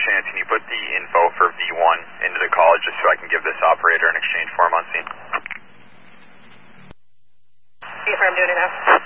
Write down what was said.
chance, can you put the info for V1 into the call just so I can give this operator an exchange form on scene? Affirm, doing it now.